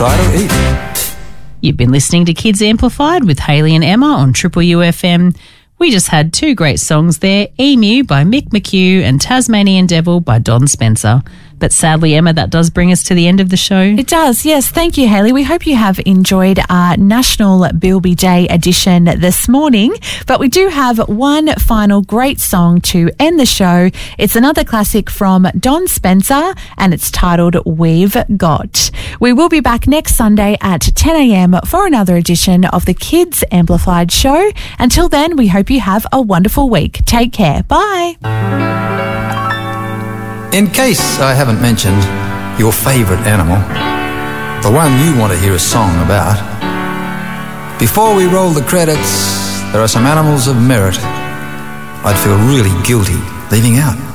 try to eat. You've been listening to Kids Amplified with Hayley and Emma on Triple UFM. We just had two great songs there, Emu by Mick McHugh and Tasmanian Devil by Don Spencer. But sadly, Emma, that does bring us to the end of the show. It does, yes. Thank you, Hayley. We hope you have enjoyed our National Bilby Day edition this morning. But we do have one final great song to end the show. It's another classic from Don Spencer, and it's titled We've Got. We will be back next Sunday at 10 a.m. for another edition of the Kids Amplified show. Until then, we hope you have a wonderful week. Take care. Bye. In case I haven't mentioned your favourite animal, the one you want to hear a song about, before we roll the credits, there are some animals of merit I'd feel really guilty leaving out.